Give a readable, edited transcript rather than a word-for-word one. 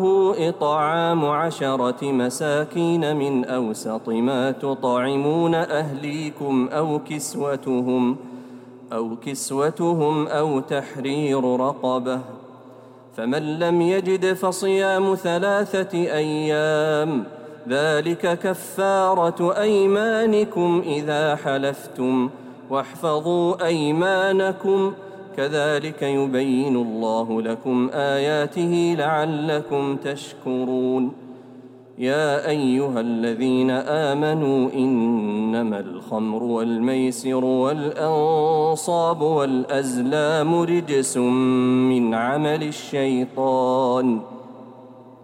إطعام 10 مساكين من أوسط ما تطعمون أهليكم أو كسوتهم أو تحرير رقبة، فمن لم يجد فصيام 3 أيام، ذلك كفارة أيمانكم إذا حلفتم، واحفظوا أيمانكم، كذلك يبين الله لكم آياته لعلكم تشكرون. يا أيها الذين آمنوا إنما الخمر والميسر والأنصاب والأزلام رجس من عمل الشيطان،